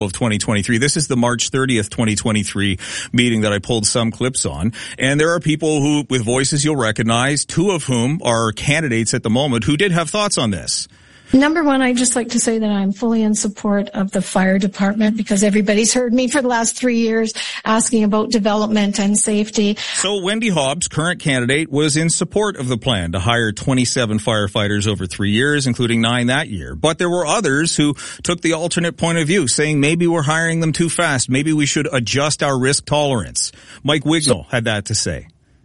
of 2023. This is the March 30th, 2023 meeting that I pulled some clips on. And there are people who, with voices you'll recognize, two of whom are candidates at the moment who did have thoughts on this. Number one, I'd just like to say that I'm fully in support of the fire department because everybody's heard me for the last 3 years asking about development and safety. So Wendy Hobbs, current candidate, was in support of the plan to hire 27 firefighters over 3 years, including 9 that year. But there were others who took the alternate point of view, saying maybe we're hiring them too fast. Maybe we should adjust our risk tolerance. Mike Wignall had that to say.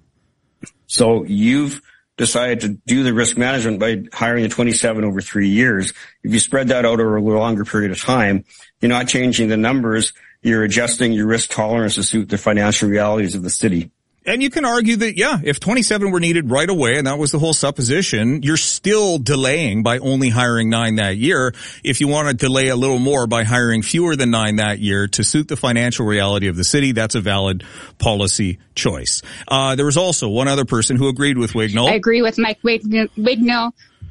So you've decided to do the risk management by hiring the 27 over 3 years. If you spread that out over a longer period of time, you're not changing the numbers. You're adjusting your risk tolerance to suit the financial realities of the city. And you can argue that, yeah, if 27 were needed right away, and that was the whole supposition, you're still delaying by only hiring 9 that year. If you want to delay a little more by hiring fewer than 9 that year to suit the financial reality of the city, that's a valid policy choice. There was also one other person who agreed with Wignall. I agree with Mike Wignall.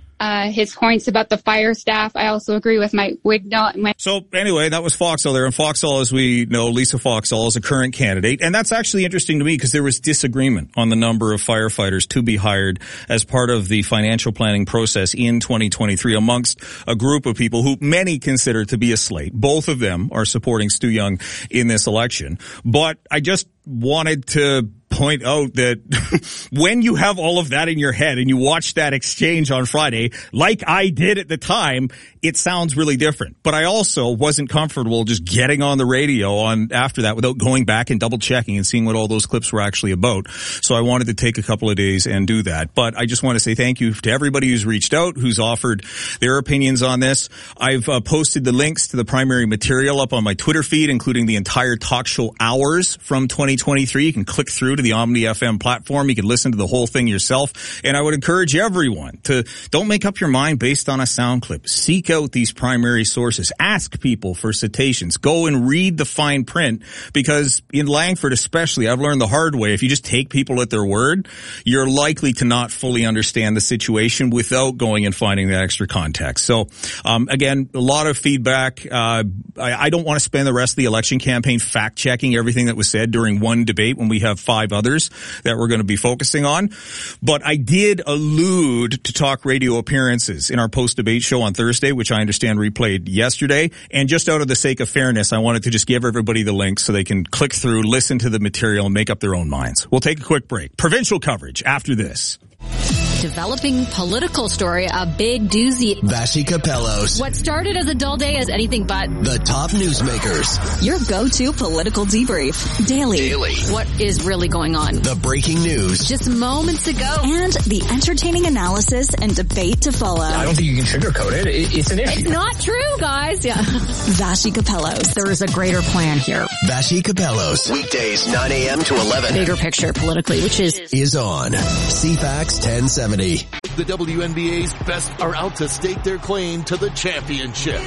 His points about the fire staff. I also agree with Mike Wignall. So anyway, that was Foxall there. And Foxall, as we know, Lisa Foxall is a current candidate. And that's actually interesting to me because there was disagreement on the number of firefighters to be hired as part of the financial planning process in 2023 amongst a group of people who many consider to be a slate. Both of them are supporting Stu Young in this election. But I just wanted to point out that when you have all of that in your head and you watch that exchange on Friday, like I did at the time, it sounds really different. But I also wasn't comfortable just getting on the radio on after that without going back and double checking and seeing what all those clips were actually about. So I wanted to take a couple of days and do that. But I just want to say thank you to everybody who's reached out, who's offered their opinions on this. I've posted the links to the primary material up on my Twitter feed, including the entire talk show hours from 2023. You can click through to the Omni FM platform. You can listen to the whole thing yourself. And I would encourage everyone to don't make up your mind based on a sound clip. Seek out these primary sources. Ask people for citations. Go and read the fine print, because in Langford especially, I've learned the hard way. If you just take people at their word, you're likely to not fully understand the situation without going and finding that extra context. So, again, a lot of feedback. I don't want to spend the rest of the election campaign fact-checking everything that was said during one debate when we have 5 others that we're going to be focusing on. But I did allude to talk radio appearances in our post-debate show on Thursday, which I understand replayed yesterday. And just out of the sake of fairness, I wanted to just give everybody the link so they can click through, listen to the material, and make up their own minds. We'll take a quick break. Provincial coverage after this. Developing political story, a big doozy. Vassy Capellos. What started as a dull day is anything but. The top newsmakers. Your go-to political debrief. Daily. What is really going on? The breaking news. Just moments ago. And the entertaining analysis and debate to follow. I don't think you can sugarcoat it. It's an issue. It's not true, guys. Yeah. Vassy Capellos. There is a greater plan here. Vassy Capellos. Weekdays 9 a.m. to 11. Bigger picture politically, which is on CFAX 1070. The WNBA's best are out to stake their claim to the championship.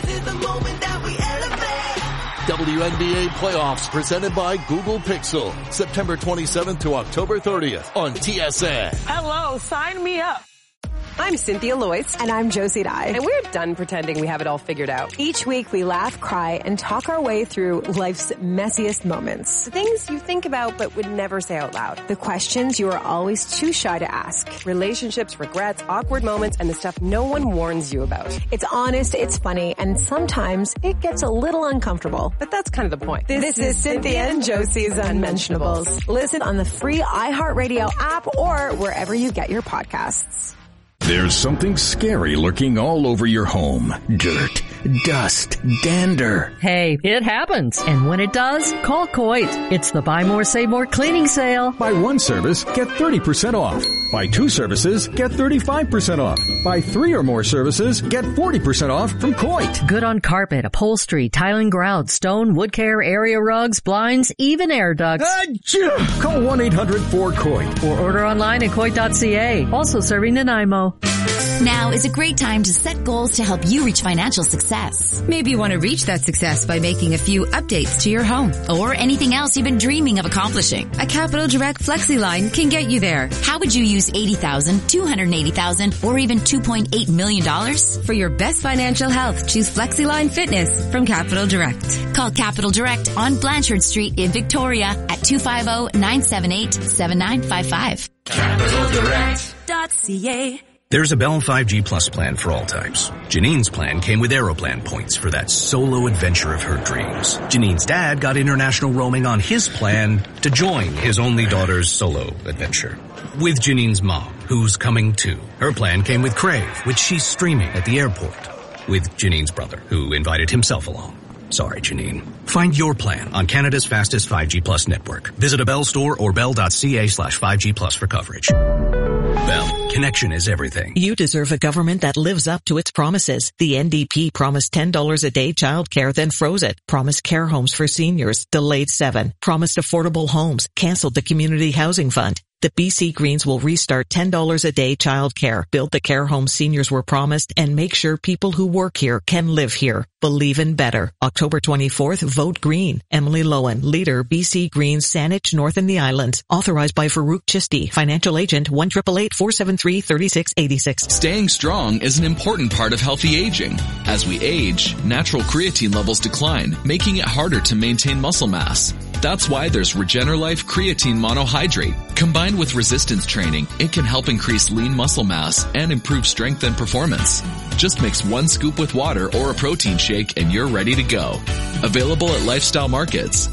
WNBA playoffs presented by Google Pixel. September 27th to October 30th on TSN. Hello, sign me up. I'm Cynthia Loyce. And I'm Josie Dye. And we're done pretending we have it all figured out. Each week we laugh, cry, and talk our way through life's messiest moments. The things you think about but would never say out loud. The questions you are always too shy to ask. Relationships, regrets, awkward moments, and the stuff no one warns you about. It's honest, it's funny, and sometimes it gets a little uncomfortable. But that's kind of the point. This is Cynthia and Josie's Unmentionables. Listen on the free iHeartRadio app or wherever you get your podcasts. There's something scary lurking all over your home. Dirt, dust, dander. Hey, it happens. And when it does, call Coit. It's the Buy More, Save More cleaning sale. Buy one service, get 30% off. Buy 2 services, get 35% off. Buy 3 or more services, get 40% off from Coit. Good on carpet, upholstery, tiling, grout, stone, wood care, area rugs, blinds, even air ducts. Call 1-800-4COIT. Or order online at Coit.ca. Also serving Nanaimo. Now is a great time to set goals to help you reach financial success. success. Maybe you want to reach that success by making a few updates to your home or anything else you've been dreaming of accomplishing. A Capital Direct FlexiLine can get you there. How would you use $80,000, $280,000, or even $2.8 million? For your best financial health, choose FlexiLine Fitness from Capital Direct. Call Capital Direct on Blanchard Street in Victoria at 250-978-7955. CapitalDirect.ca. There's a Bell 5G Plus plan for all types. Janine's plan came with Aeroplan points for that solo adventure of her dreams. Janine's dad got international roaming on his plan to join his only daughter's solo adventure. With Janine's mom, who's coming too. Her plan came with Crave, which she's streaming at the airport. With Janine's brother, who invited himself along. Sorry, Janine. Find your plan on Canada's fastest 5G Plus network. Visit a Bell store or bell.ca/5G Plus for coverage. Bell. Connection is everything. You deserve a government that lives up to its promises. The NDP promised $10 a day childcare, then froze it. Promised care homes for seniors, delayed 7. Promised affordable homes, canceled the community housing fund. The BC Greens will restart $10 a day childcare, build the care homes seniors were promised, and make sure people who work here can live here. Believe in better. October 24th, vote Green. Emily Lowen, leader, BC Greens, Saanich, North and the Islands. Authorized by Farouk Chisti. Financial agent 1-888-473-3686. Staying strong is an important part of healthy aging. As we age, natural creatine levels decline, making it harder to maintain muscle mass. That's why there's Regenerlife Creatine Monohydrate. Combined with resistance training, it can help increase lean muscle mass and improve strength and performance. Just mix 1 scoop with water or a protein shake and you're ready to go. Available at Lifestyle Markets.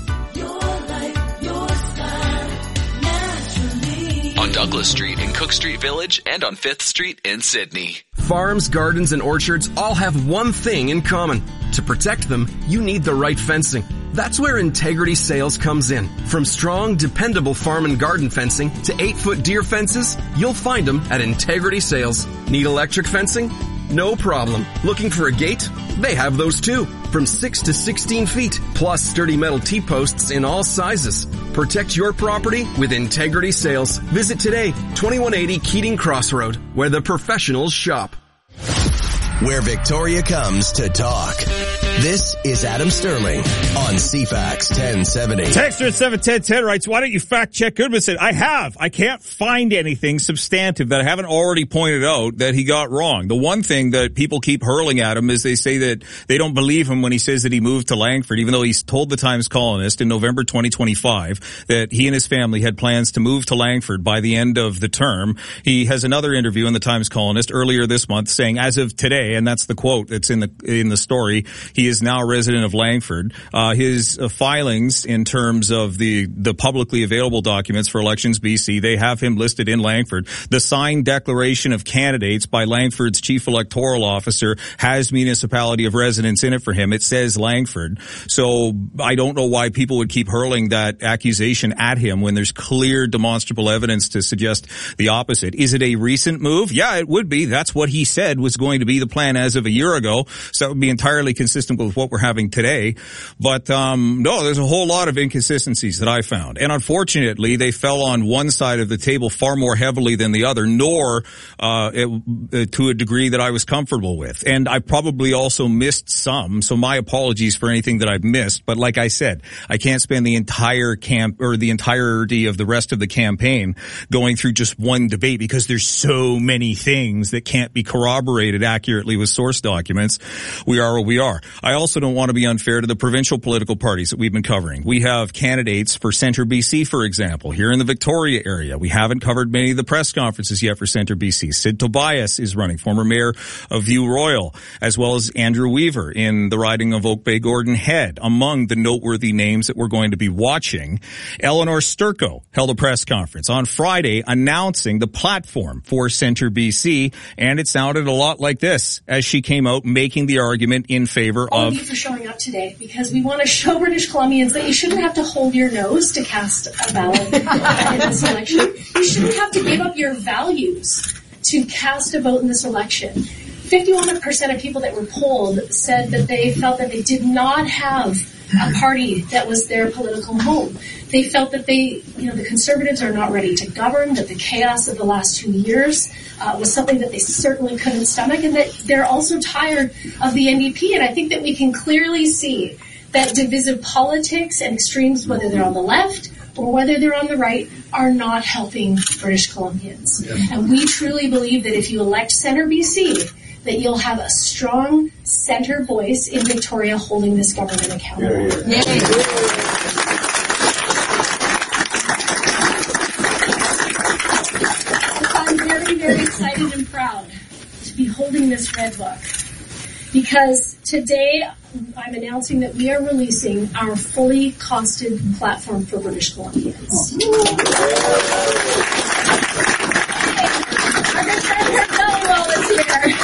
On Douglas Street in Cook Street Village and on 5th Street in Sydney. Farms, gardens, and orchards all have one thing in common. To protect them, you need the right fencing. That's where Integrity Sales comes in. From strong, dependable farm and garden fencing to 8-foot deer fences, you'll find them at Integrity Sales. Need electric fencing? No problem. Looking for a gate? They have those too. From 6 to 16 feet, plus sturdy metal T-posts in all sizes. Protect your property with Integrity Sales. Visit today, 2180 Keating Crossroad, where the professionals shop. Where Victoria comes to talk. This is Adam Sterling on CFAX 1070. Texter at 71010 writes, why don't you fact check Goodman? Said, I can't find anything substantive that I haven't already pointed out that he got wrong. The one thing that people keep hurling at him is they say that they don't believe him when he says that he moved to Langford, even though he's told the Times Colonist in November 2025 that he and his family had plans to move to Langford by the end of the term. He has another interview in the Times Colonist earlier this month saying, as of today, and that's the quote that's in the story, he is now a resident of Langford. His filings in terms of the publicly available documents for Elections BC, they have him listed in Langford. The signed declaration of candidates by Langford's chief electoral officer has municipality of residence in it for him. It says Langford. So I don't know why people would keep hurling that accusation at him when there's clear demonstrable evidence to suggest the opposite. Is it a recent move? Yeah, it would be. That's what he said was going to be the plan as of a year ago. So that would be entirely consistent with what we're having today. But no, there's a whole lot of inconsistencies that I found. And unfortunately, they fell on one side of the table far more heavily than the other, nor to a degree that I was comfortable with. And I probably also missed some, so my apologies for anything that I've missed. But like I said, I can't spend the entire the entirety of the rest of the campaign going through just one debate because there's so many things that can't be corroborated accurately with source documents. We are what we are. I also don't want to be unfair to the provincial political parties that we've been covering. We have candidates for Centre BC, for example, here in the Victoria area. We haven't covered many of the press conferences yet for Centre BC. Sid Tobias is running, former mayor of View Royal, as well as Andrew Weaver in the riding of Oak Bay Gordon Head, among the noteworthy names that we're going to be watching. Eleanor Sturko held a press conference on Friday announcing the platform for Centre BC, and it sounded a lot like this as she came out making the argument in favor All of... of you for showing up today, because we want to show British Columbians that you shouldn't have to hold your nose to cast a ballot in this election. You shouldn't have to give up your values to cast a vote in this election. 51% of people that were polled said that they felt that they did not have a party that was their political home. They felt that the Conservatives are not ready to govern, that the chaos of the last 2 years was something that they certainly couldn't stomach, and that they're also tired of the NDP. And I think that we can clearly see that divisive politics and extremes, whether they're on the left or whether they're on the right, are not helping British Columbians. Yeah. And we truly believe that if you elect Centre BC, that you'll have a strong centre voice in Victoria holding this government accountable. Yeah. I'm very, very excited and proud to be holding this red book, because today I'm announcing that we are releasing our fully costed platform for British Columbians. Our good friend Herb Wallace here.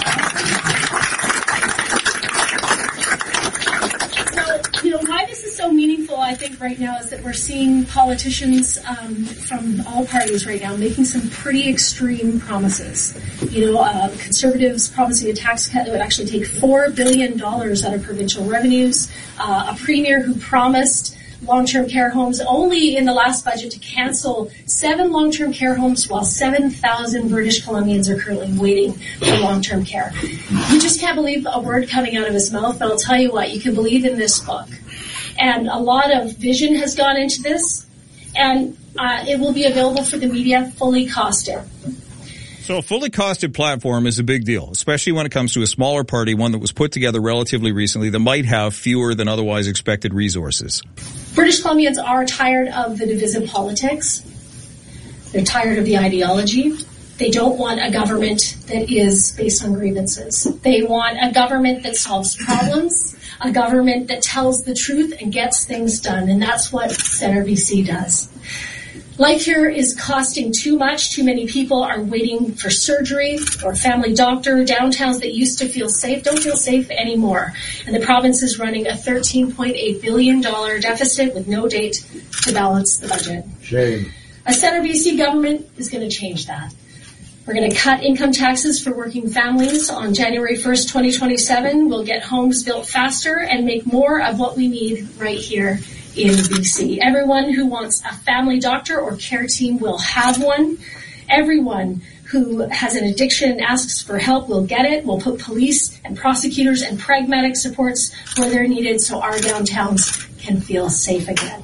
So, why this is so meaningful, I think, right now is that we're seeing politicians from all parties right now making some pretty extreme promises. The Conservatives promising a tax cut that would actually take $4 billion out of provincial revenues, a premier who promised long-term care homes only in the last budget to cancel 7 long-term care homes while 7,000 British Columbians are currently waiting for long-term care. You just can't believe a word coming out of his mouth, but I'll tell you what, you can believe in this book. And a lot of vision has gone into this, and it will be available for the media fully costed. So a fully costed platform is a big deal, especially when it comes to a smaller party, one that was put together relatively recently that might have fewer than otherwise expected resources. British Columbians are tired of the divisive politics. They're tired of the ideology. They don't want a government that is based on grievances. They want a government that solves problems, a government that tells the truth and gets things done, and that's what Centre BC does. Life here is costing too much. Too many people are waiting for surgery or family doctor. Downtowns that used to feel safe don't feel safe anymore. And the province is running a $13.8 billion deficit with no date to balance the budget. Shame. A Centre BC government is going to change that. We're going to cut income taxes for working families. On January 1st, 2027, we'll get homes built faster and make more of what we need right here in BC. Everyone who wants a family doctor or care team will have one. Everyone who has an addiction and asks for help will get it. We'll put police and prosecutors and pragmatic supports where they're needed so our downtowns can feel safe again.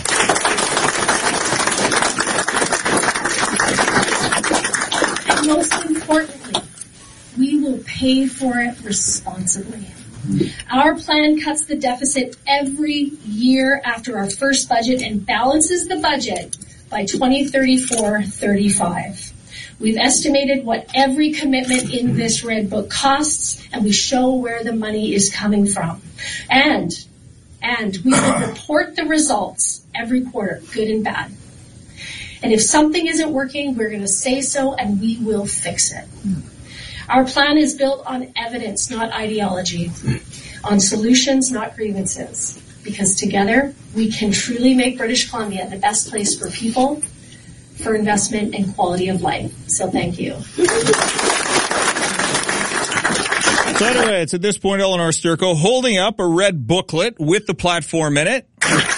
And most importantly, we will pay for it responsibly. Our plan cuts the deficit every year after our first budget and balances the budget by 2034-35. We've estimated what every commitment in this red book costs, and we show where the money is coming from. And we will report the results every quarter, good and bad. And if something isn't working, we're going to say so, and we will fix it. Our plan is built on evidence, not ideology, on solutions, not grievances, because together we can truly make British Columbia the best place for people, for investment, and quality of life. So thank you. So anyway, it's at this point Eleanor Sturko holding up a red booklet with the platform in it.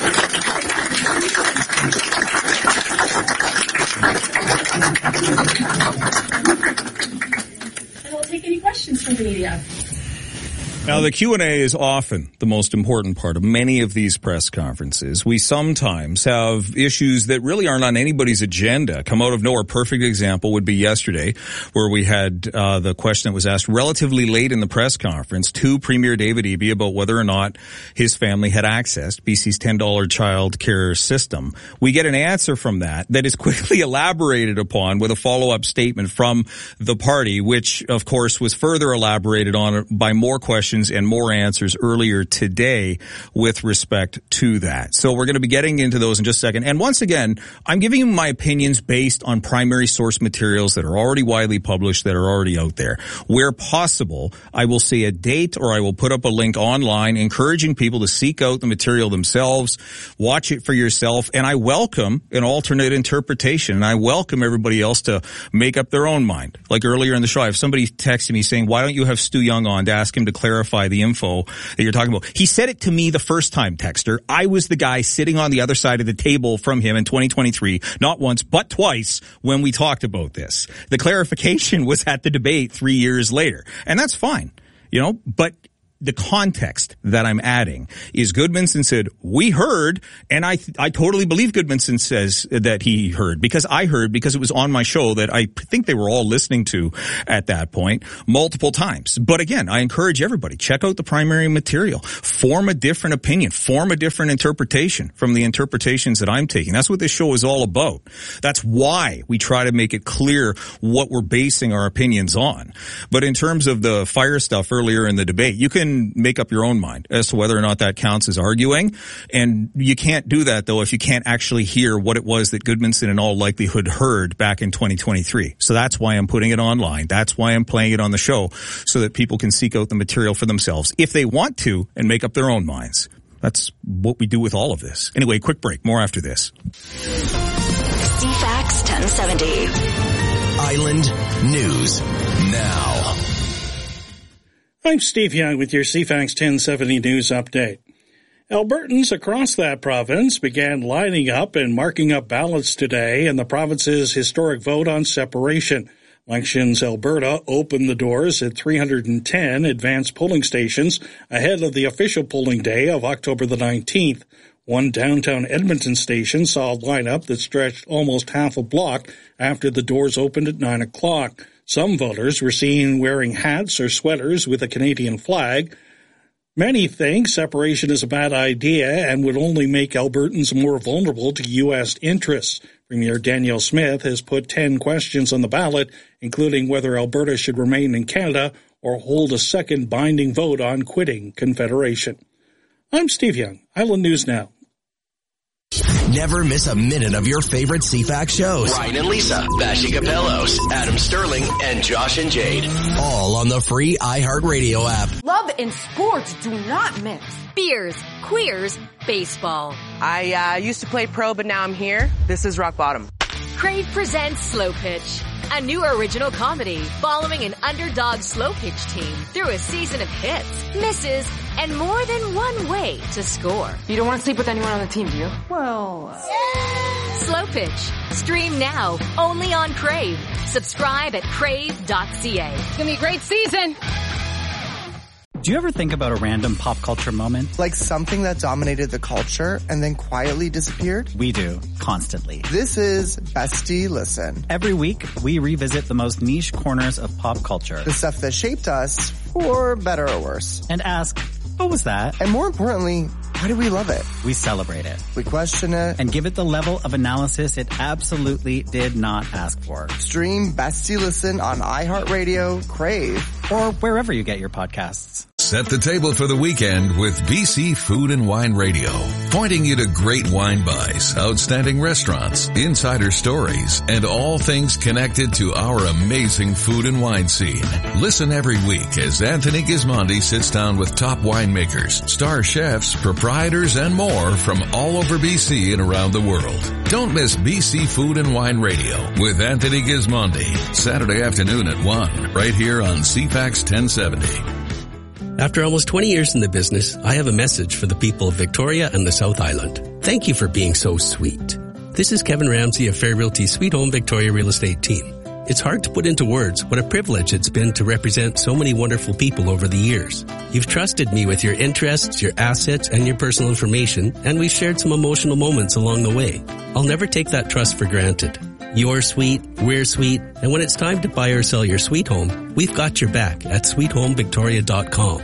Any questions from the media? Now, the Q&A is often the most important part of many of these press conferences. We sometimes have issues that really aren't on anybody's agenda, come out of nowhere. Perfect example would be yesterday, where we had the question that was asked relatively late in the press conference to Premier David Eby about whether or not his family had accessed BC's $10 child care system. We get an answer from that is quickly elaborated upon with a follow-up statement from the party, which, of course, was further elaborated on by more questions and more answers earlier today with respect to that. So we're going to be getting into those in just a second. And once again, I'm giving you my opinions based on primary source materials that are already widely published, that are already out there. Where possible, I will say a date or I will put up a link online encouraging people to seek out the material themselves, watch it for yourself, and I welcome an alternate interpretation, and I welcome everybody else to make up their own mind. Like earlier in the show, I have somebody texted me saying, why don't you have Stu Young on to ask him to clarify verify the info that you're talking about. He said it to me the first time, Texter. I was the guy sitting on the other side of the table from him in 2023, not once, but twice when we talked about this. The clarification was at the debate 3 years later. And that's fine, but the context that I'm adding is Goodmanson said, we heard, and I totally believe Goodmanson says that he heard, because I heard, because it was on my show that I think they were all listening to at that point multiple times. But again, I encourage everybody, check out the primary material, form a different opinion, form a different interpretation from the interpretations that I'm taking. That's what this show is all about. That's why we try to make it clear what we're basing our opinions on. But in terms of the fire stuff earlier in the debate, you can make up your own mind as to whether or not that counts as arguing. And you can't do that, though, if you can't actually hear what it was that Goodmanson in all likelihood heard back in 2023. So that's why I'm putting it online. That's why I'm playing it on the show, so that people can seek out the material for themselves if they want to and make up their own minds. That's what we do with all of this. Anyway, quick break. More after this. CFAX 1070. Island News Now. I'm Steve Young with your CFAX 1070 News Update. Albertans across that province began lining up and marking up ballots today in the province's historic vote on separation. Elections Alberta opened the doors at 310 advanced polling stations ahead of the official polling day of October the 19th. One downtown Edmonton station saw a lineup that stretched almost half a block after the doors opened at 9 o'clock. Some voters were seen wearing hats or sweaters with a Canadian flag. Many think separation is a bad idea and would only make Albertans more vulnerable to U.S. interests. Premier Danielle Smith has put 10 questions on the ballot, including whether Alberta should remain in Canada or hold a second binding vote on quitting Confederation. I'm Steve Young, Island News Now. Never miss a minute of your favorite CFAX shows. Ryan and Lisa, Vashi Capellos, Adam Sterling, and Josh and Jade. All on the free iHeartRadio app. Love and sports do not mix. Beers, queers, baseball. I used to play pro, but now I'm here. This is rock bottom. Crave presents Slow Pitch, a new original comedy following an underdog slow pitch team through a season of hits, misses, and more than one way to score. You don't want to sleep with anyone on the team, do you? Well, Slow Pitch. Stream now, only on Crave. Subscribe at crave.ca. It's gonna be a great season. Do you ever think about a random pop culture moment? Like something that dominated the culture and then quietly disappeared? We do, constantly. This is Bestie Listen. Every week, we revisit the most niche corners of pop culture. The stuff that shaped us, for better or worse. And ask, what was that? And more importantly, why do we love it? We celebrate it. We question it. And give it the level of analysis it absolutely did not ask for. Stream Bestie Listen on iHeartRadio, Crave, or wherever you get your podcasts. Set the table for the weekend with BC Food and Wine Radio, pointing you to great wine buys, outstanding restaurants, insider stories, and all things connected to our amazing food and wine scene. Listen every week as Anthony Gismondi sits down with top winemakers, star chefs, proprietors, and more from all over BC and around the world. Don't miss BC Food and Wine Radio with Anthony Gismondi, Saturday afternoon at 1, right here on CFAX 1070. After almost 20 years in the business, I have a message for the people of Victoria and the South Island. Thank you for being so sweet. This is Kevin Ramsey of Fair Realty Sweet Home Victoria Real Estate Team. It's hard to put into words what a privilege it's been to represent so many wonderful people over the years. You've trusted me with your interests, your assets, and your personal information, and we've shared some emotional moments along the way. I'll never take that trust for granted. You're sweet, we're sweet, and when it's time to buy or sell your sweet home, we've got your back at sweethomevictoria.com.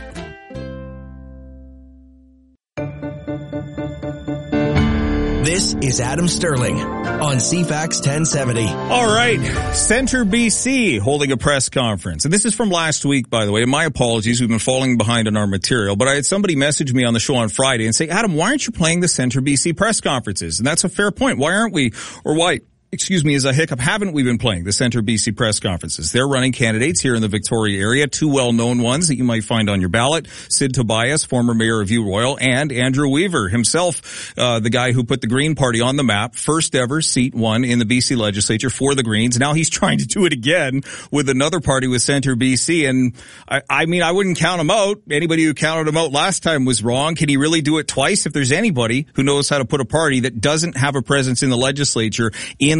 This is Adam Sterling on CFAX 1070. All right. Centre BC holding a press conference. And this is from last week, by the way. My apologies. We've been falling behind on our material. But I had somebody message me on the show on Friday and say, Adam, why aren't you playing the Centre BC press conferences? And that's a fair point. Why aren't we? Or why is a hiccup. Haven't we been playing the Centre BC press conferences? They're running candidates here in the Victoria area, two well-known ones that you might find on your ballot. Sid Tobias, former mayor of View Royal, and Andrew Weaver himself, the guy who put the Green Party on the map, first ever seat won in the BC legislature for the Greens. Now he's trying to do it again with another party with Centre BC, and I mean, I wouldn't count him out. Anybody who counted him out last time was wrong. Can he really do it twice? If there's anybody who knows how to put a party that doesn't have a presence in the legislature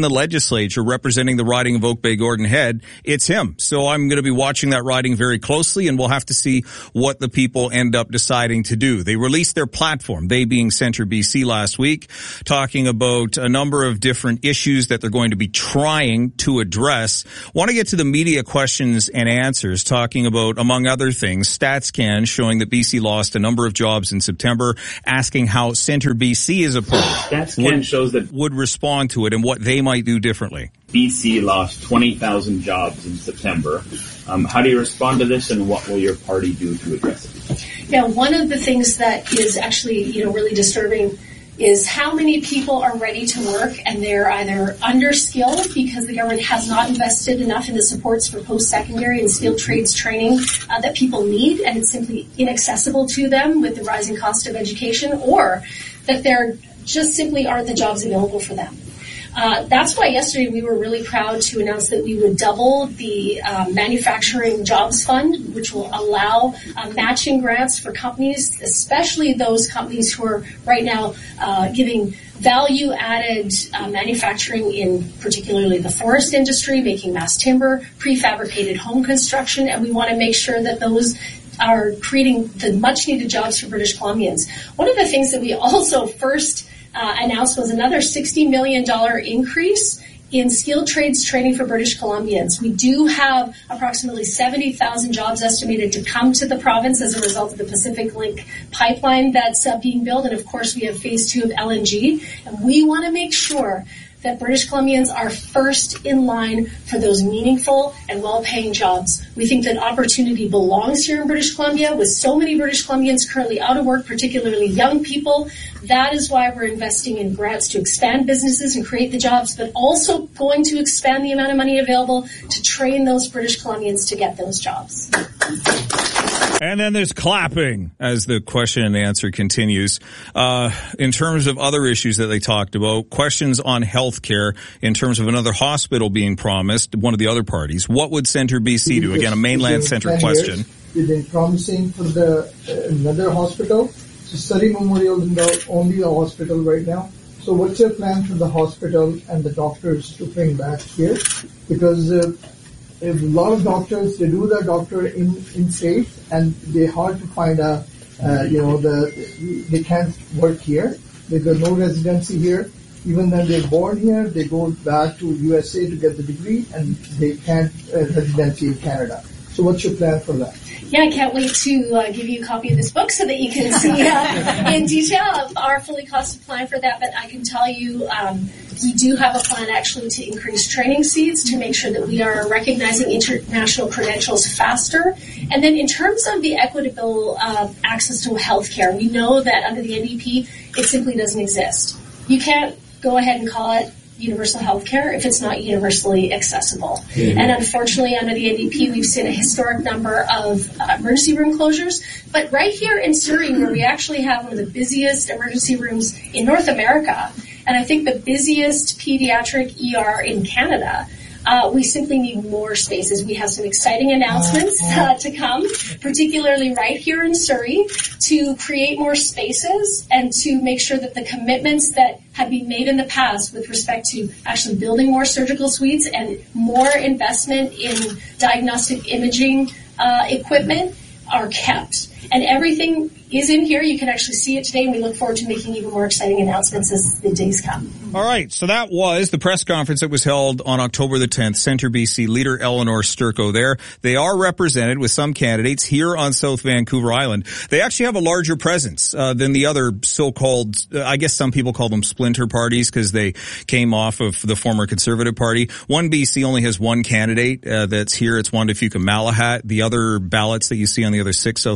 representing the riding of Oak Bay Gordon Head, it's him. So I'm going to be watching that riding very closely, and we'll have to see what the people end up deciding to do. They released their platform, they being Centre BC, last week, talking about a number of different issues that they're going to be trying to address. Want to get to the media questions and answers, talking about, among other things, StatsCan showing that BC lost a number of jobs in September, asking how Centre BC as a party StatsCan shows that would respond to it and what they might do differently. BC lost 20,000 jobs in September. How do you respond to this, and what will your party do to address it? Yeah, one of the things that is actually, really disturbing is how many people are ready to work and they're either underskilled because the government has not invested enough in the supports for post-secondary and skilled trades training that people need, and it's simply inaccessible to them with the rising cost of education, or that there just simply aren't the jobs available for them. That's why yesterday we were really proud to announce that we would double the Manufacturing Jobs Fund, which will allow matching grants for companies, especially those companies who are right now giving value-added manufacturing in particularly the forest industry, making mass timber, prefabricated home construction, and we want to make sure that those are creating the much-needed jobs for British Columbians. One of the things that we also first announced was another $60 million increase in skilled trades training for British Columbians. We do have approximately 70,000 jobs estimated to come to the province as a result of the Pacific Link pipeline that's being built. And of course, we have phase 2 of LNG. And we want to make sure that British Columbians are first in line for those meaningful and well-paying jobs. We think that opportunity belongs here in British Columbia, with so many British Columbians currently out of work, particularly young people. That is why we're investing in grants to expand businesses and create the jobs, but also going to expand the amount of money available to train those British Columbians to get those jobs. And then there's clapping as the question and answer continues. In terms of other issues that they talked about, questions on health care in terms of another hospital being promised, one of the other parties. What would Centre BC do? Again, a mainland centre question. We've been promising for another hospital. So Surrey Memorial is the only hospital right now. So what's your plan for the hospital and the doctors to bring back here? Because a lot of doctors, they do their doctor in state, and they're hard to find they can't work here. They've got no residency here. Even when they're born here, they go back to USA to get the degree, and they can't residency in Canada. So what's your plan for that? Yeah, I can't wait to give you a copy of this book so that you can see in detail of our fully costed plan for that. But I can tell you we do have a plan actually to increase training seats to make sure that we are recognizing international credentials faster. And then in terms of the equitable access to health care, we know that under the NDP, it simply doesn't exist. You can't go ahead and call it universal health care if it's not universally accessible. Mm-hmm. And unfortunately, under the NDP, we've seen a historic number of emergency room closures. But right here in Surrey, where we actually have one of the busiest emergency rooms in North America, and I think the busiest pediatric ER in Canada, we simply need more spaces. We have some exciting announcements to come, particularly right here in Surrey, to create more spaces and to make sure that the commitments that have been made in the past with respect to actually building more surgical suites and more investment in diagnostic imaging equipment are kept. And everything is in here. You can actually see it today, and we look forward to making even more exciting announcements as the days come. All right, so that was the press conference that was held on October the 10th. Centre BC leader Eleanor Sturko there. They are represented with some candidates here on South Vancouver Island. They actually have a larger presence than the other so-called, I guess some people call them splinter parties because they came off of the former Conservative Party. One BC only has one candidate that's here. It's Wanda Fuka-Malahat. The other ballots that you see on the other 6 South Island ridings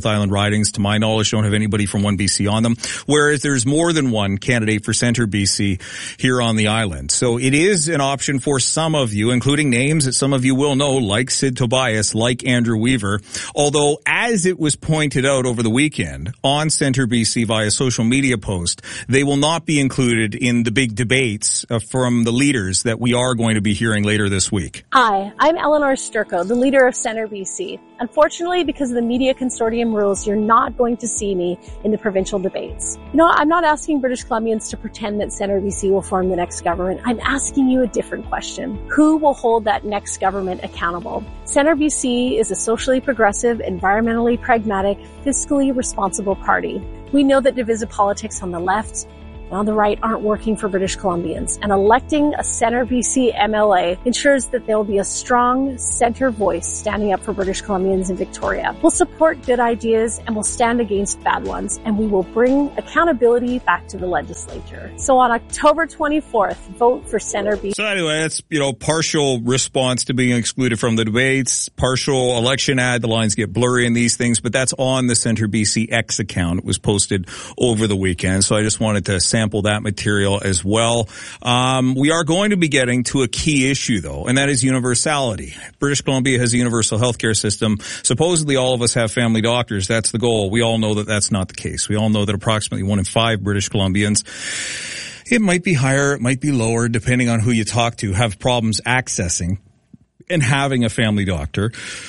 ridings, to my knowledge, don't have anybody from 1BC on them, whereas there's more than one candidate for Centre BC here on the island. So it is an option for some of you, including names that some of you will know, like Sid Tobias, like Andrew Weaver. Although, as it was pointed out over the weekend on Centre BC via social media post, they will not be included in the big debates from the leaders that we are going to be hearing later this week. Hi, I'm Eleanor Sturko, the leader of Centre BC. Unfortunately, because of the media consortium rules, you're not going to see me in the provincial debates. You know, I'm not asking British Columbians to pretend that Centre BC will form the next government. I'm asking you a different question. Who will hold that next government accountable? Centre BC is a socially progressive, environmentally pragmatic, fiscally responsible party. We know that divisive politics on the left and on the right aren't working for British Columbians, and electing a Centre BC MLA ensures that there will be a strong centre voice standing up for British Columbians in Victoria. We'll support good ideas and we'll stand against bad ones, and we will bring accountability back to the legislature. So on October 24th, vote for Centre BC. So anyway, that's, partial response to being excluded from the debates, partial election ad. The lines get blurry in these things, but that's on the Centre BC X account. It was posted over the weekend, so I just wanted to sample that material as well. We are going to be getting to a key issue, though, and that is universality. British Columbia has a universal healthcare system. Supposedly all of us have family doctors. That's the goal. We all know that that's not the case. We all know that approximately 1 in 5 British Columbians, it might be higher, it might be lower, depending on who you talk to, have problems accessing and having a family doctor.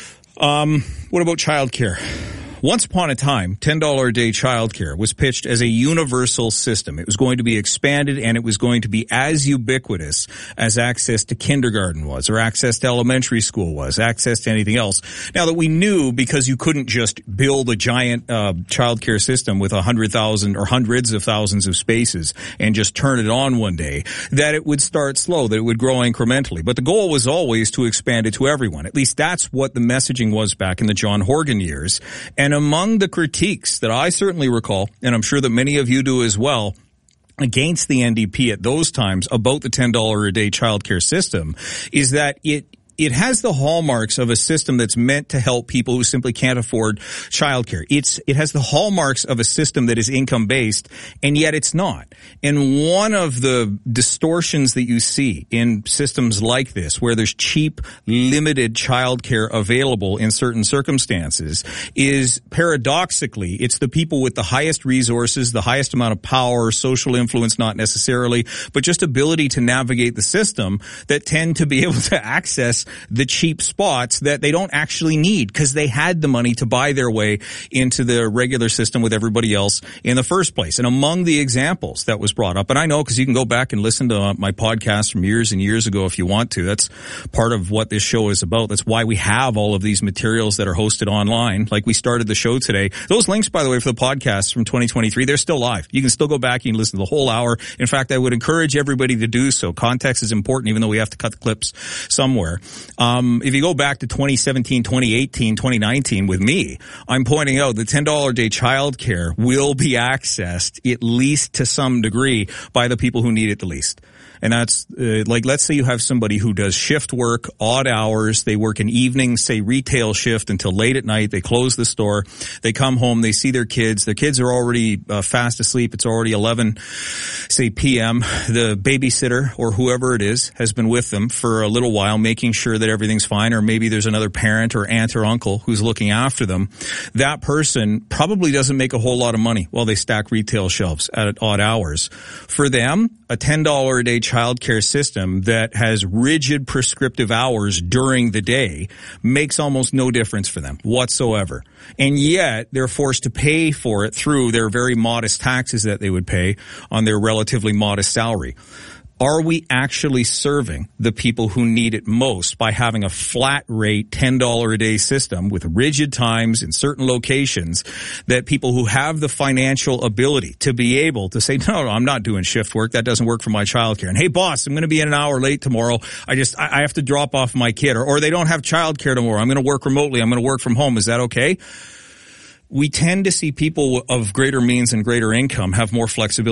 What about childcare? Once upon a time, $10 a day childcare was pitched as a universal system. It was going to be expanded, and it was going to be as ubiquitous as access to kindergarten was, or access to elementary school was, access to anything else. Now that we knew, because you couldn't just build a giant childcare system with 100,000 or hundreds of thousands of spaces and just turn it on one day, that it would start slow, that it would grow incrementally. But the goal was always to expand it to everyone. At least that's what the messaging was back in the John Horgan years. And among the critiques that I certainly recall, and I'm sure that many of you do as well, against the NDP at those times about the $10 a day childcare system, is that it has the hallmarks of a system that's meant to help people who simply can't afford childcare. It has the hallmarks of a system that is income-based, and yet it's not. And one of the distortions that you see in systems like this, where there's cheap, limited childcare available in certain circumstances, is paradoxically, it's the people with the highest resources, the highest amount of power, social influence not necessarily, but just ability to navigate the system that tend to be able to access the cheap spots that they don't actually need because they had the money to buy their way into the regular system with everybody else in the first place. And among the examples that was brought up, and I know because you can go back and listen to my podcast from years and years ago if you want to. That's part of what this show is about. That's why we have all of these materials that are hosted online. Like we started the show today. Those links, by the way, for the podcast from 2023, they're still live. You can still go back and listen to the whole hour. In fact, I would encourage everybody to do so. Context is important, even though we have to cut the clips somewhere. If you go back to 2017, 2018, 2019 with me, I'm pointing out that $10 a day childcare will be accessed at least to some degree by the people who need it the least. And that's let's say you have somebody who does shift work, odd hours. They work an evening, say retail shift until late at night. They close the store. They come home. They see their kids. Their kids are already fast asleep. It's already 11, say p.m. The babysitter or whoever it is has been with them for a little while, making sure that everything's fine. Or maybe there's another parent or aunt or uncle who's looking after them. That person probably doesn't make a whole lot of money while they stack retail shelves at odd hours. For them, a $10 a day childcare system that has rigid prescriptive hours during the day makes almost no difference for them whatsoever. And yet they're forced to pay for it through their very modest taxes that they would pay on their relatively modest salary. Are we actually serving the people who need it most by having a flat rate $10 a day system with rigid times in certain locations that people who have the financial ability to be able to say, no, I'm not doing shift work. That doesn't work for my childcare. And hey, boss, I'm going to be in an hour late tomorrow. I have to drop off my kid, or they don't have childcare tomorrow. I'm going to work remotely. I'm going to work from home. Is that okay? We tend to see people of greater means and greater income have more flexibility.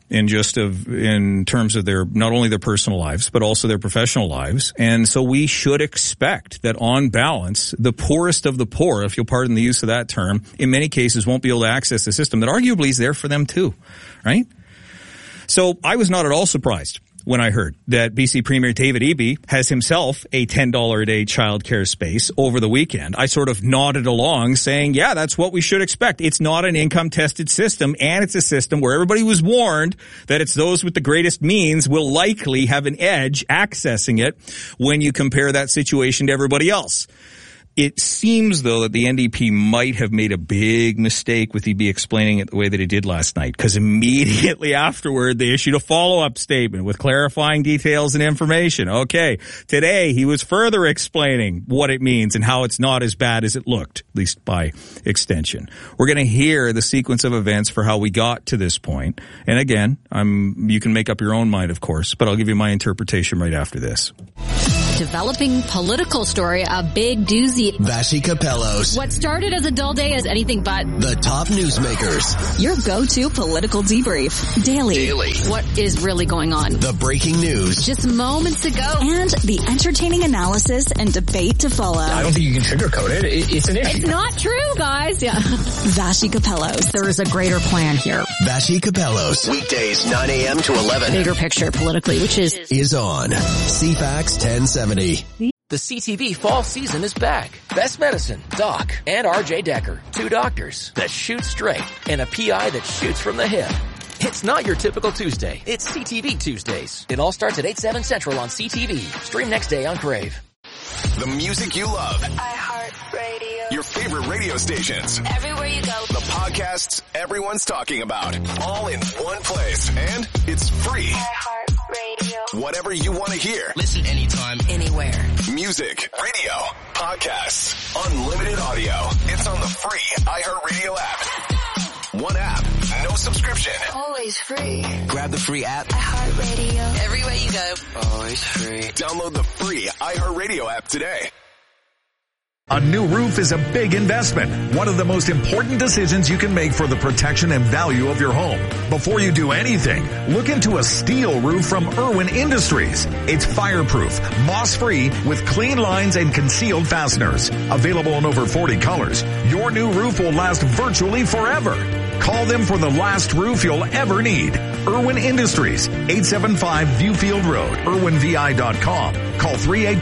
in terms of their, not only their personal lives, but also their professional lives. And so we should expect that on balance, the poorest of the poor, if you'll pardon the use of that term, in many cases won't be able to access the system that arguably is there for them too, right? So I was not at all surprised when I heard that BC Premier David Eby has himself a $10 a day childcare space over the weekend. I sort of nodded along saying, yeah, that's what we should expect. It's not an income tested system, and it's a system where everybody was warned that it's those with the greatest means will likely have an edge accessing it when you compare that situation to everybody else. It seems, though, that the NDP might have made a big mistake with Eby explaining it the way that he did last night, because immediately afterward they issued a follow-up statement with clarifying details and information. Okay, today he was further explaining what it means and how it's not as bad as it looked, at least by extension. We're going to hear the sequence of events for how we got to this point. And again, you can make up your own mind, of course, but I'll give you my interpretation right after this. Developing political story, a big doozy. Vashi Capellos. What started as a dull day is anything but. The top newsmakers. Your go-to political debrief. Daily. What is really going on? The breaking news. Just moments ago. And the entertaining analysis and debate to follow. I don't think you can sugarcoat it. It's an issue. It's not true, guys. Yeah. Vashi Capellos. There is a greater plan here. Vashi Capellos. Weekdays 9 a.m. to 11. Bigger picture politically, which is on CFAX 1070. The CTV fall season is back. Best Medicine, Doc, and RJ Decker. Two doctors that shoot straight and a PI that shoots from the hip. It's not your typical Tuesday. It's CTV Tuesdays. It all starts at 8/7 Central on CTV. Stream next day on Crave. The music you love. iHeartRadio. Your favorite radio stations. Everywhere you go. The podcasts everyone's talking about. All in one place. And it's free. iHeartRadio. Whatever you want to hear. Listen anytime, anywhere. Music, radio, podcasts, unlimited audio. It's on the free iHeartRadio app. One app, no subscription. Always free. Grab the free app. iHeartRadio. Everywhere you go. Always free. Download the free iHeartRadio app today. A new roof is a big investment, one of the most important decisions you can make for the protection and value of your home. Before you do anything, look into a steel roof from Irwin Industries. It's fireproof, moss-free, with clean lines and concealed fasteners. Available in over 40 colors, your new roof will last virtually forever. Call them for the last roof you'll ever need. Irwin Industries, 875 Viewfield Road, irwinvi.com. Call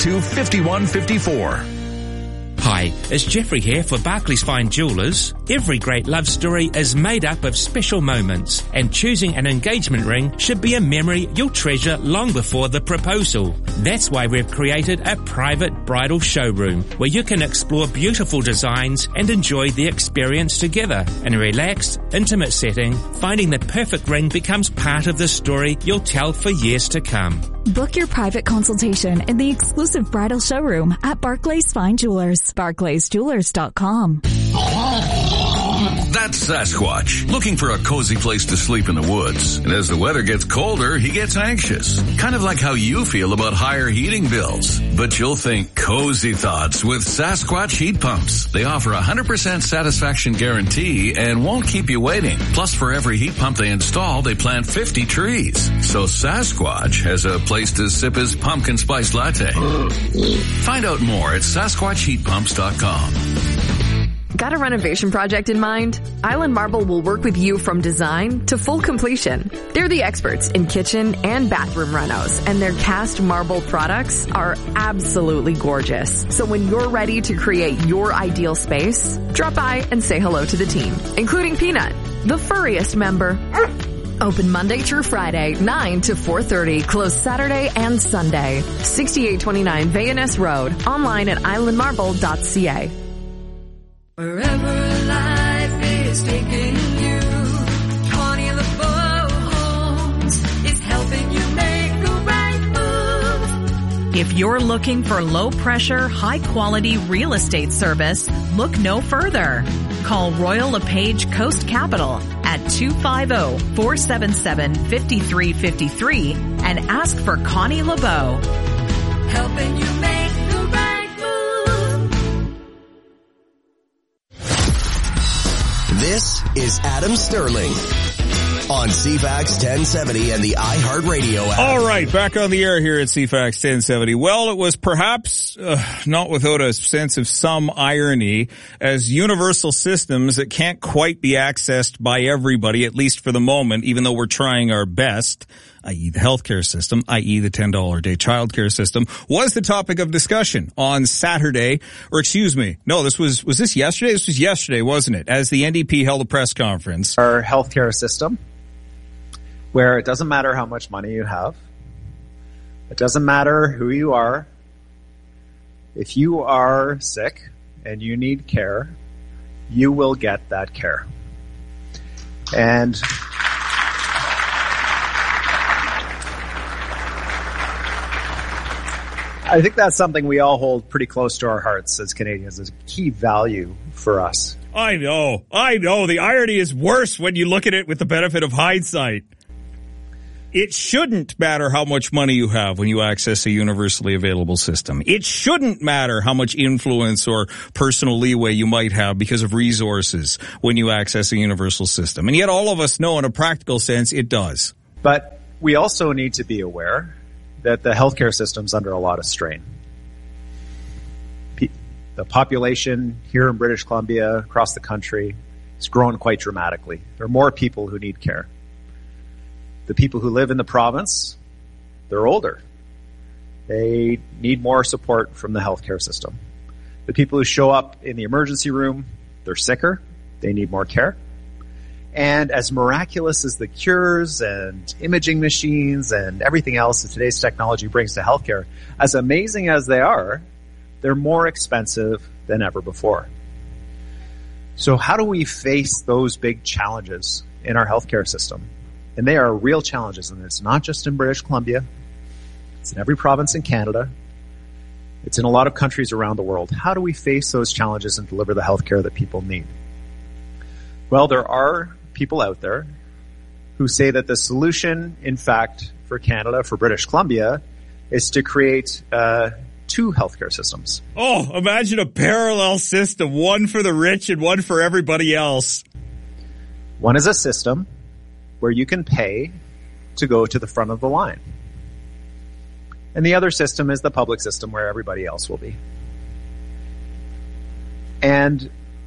382-5154. Hi, it's Jeffrey here for Barclays Fine Jewellers. Every great love story is made up of special moments, and choosing an engagement ring should be a memory you'll treasure long before the proposal. That's why we've created a private bridal showroom where you can explore beautiful designs and enjoy the experience together. In a relaxed, intimate setting, finding the perfect ring becomes part of the story you'll tell for years to come. Book your private consultation in the exclusive bridal showroom at Barclays Fine Jewelers. BarclaysJewelers.com. That's Sasquatch, looking for a cozy place to sleep in the woods. And as the weather gets colder, he gets anxious. Kind of like how you feel about higher heating bills. But you'll think cozy thoughts with Sasquatch heat pumps. They offer 100% satisfaction guarantee and won't keep you waiting. Plus, for every heat pump they install, they plant 50 trees. So Sasquatch has a place to sip his pumpkin spice latte. Find out more at SasquatchHeatPumps.com. Got a renovation project in mind? Island Marble will work with you from design to full completion. They're the experts in kitchen and bathroom renos, and their cast marble products are absolutely gorgeous. So when you're ready to create your ideal space, drop by and say hello to the team, including Peanut, the furriest member. Open Monday through Friday, 9 to 4:30. Closed Saturday and Sunday. 6829 Vayaness Road. Online at islandmarble.ca. Wherever life is taking you, Connie LeBeau Homes is helping you make the right move. If you're looking for low-pressure, high-quality real estate service, look no further. Call Royal LePage Coast Capital at 250-477-5353 and ask for Connie LeBeau. Helping you make the right move. This is Adam Sterling on CFAX 1070 and the iHeartRadio app. All right, back on the air here at CFAX 1070. Well, it was perhaps not without a sense of some irony, as universal systems that can't quite be accessed by everybody, at least for the moment, even though we're trying our best, i.e. the healthcare system, i.e. the $10 a day childcare system, was the topic of discussion on Saturday, or excuse me, no, was this yesterday? This was yesterday, wasn't it? As the NDP held a press conference. Our healthcare system, where it doesn't matter how much money you have, it doesn't matter who you are. If you are sick and you need care, you will get that care. And I think that's something we all hold pretty close to our hearts as Canadians, as a key value for us. I know. The irony is worse when you look at it with the benefit of hindsight. It shouldn't matter how much money you have when you access a universally available system. It shouldn't matter how much influence or personal leeway you might have because of resources when you access a universal system. And yet all of us know in a practical sense it does. But we also need to be aware that the healthcare system's under a lot of strain. The population here in British Columbia, across the country, has grown quite dramatically. There are more people who need care. The people who live in the province, they're older. They need more support from the healthcare system. The people who show up in the emergency room, they're sicker. They need more care. And as miraculous as the cures and imaging machines and everything else that today's technology brings to healthcare, as amazing as they are, they're more expensive than ever before. So how do we face those big challenges in our healthcare system? And they are real challenges, and it's not just in British Columbia. It's in every province in Canada. It's in a lot of countries around the world. How do we face those challenges and deliver the healthcare that people need? Well, there are people out there who say that the solution, in fact, for Canada, for British Columbia, is to create two healthcare systems. Oh, imagine a parallel system, one for the rich and one for everybody else. One is a system where you can pay to go to the front of the line. And the other system is the public system where everybody else will be. And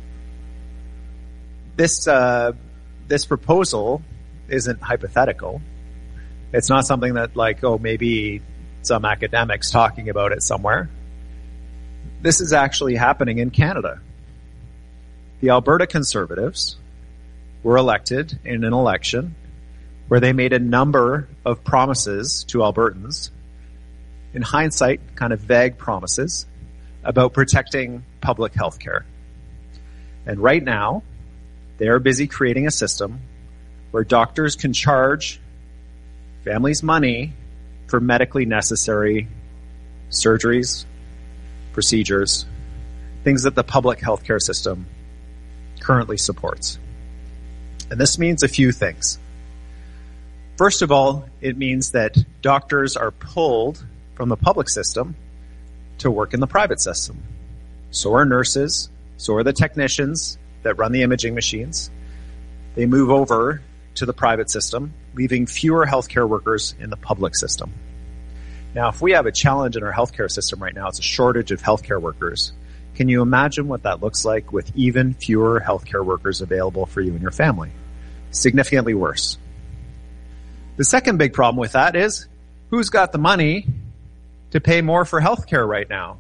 this proposal isn't hypothetical. It's not something that maybe some academics talking about it somewhere. This is actually happening in Canada. The Alberta Conservatives were elected in an election where they made a number of promises to Albertans, in hindsight, kind of vague promises, about protecting public health care. And right now, they are busy creating a system where doctors can charge families money for medically necessary surgeries, procedures, things that the public healthcare system currently supports. And this means a few things. First of all, it means that doctors are pulled from the public system to work in the private system. So are nurses, so are the technicians that run the imaging machines. They move over to the private system, leaving fewer healthcare workers in the public system. Now, if we have a challenge in our healthcare system right now, it's a shortage of healthcare workers. Can you imagine what that looks like with even fewer healthcare workers available for you and your family? Significantly worse. The second big problem with that is, who's got the money to pay more for healthcare right now?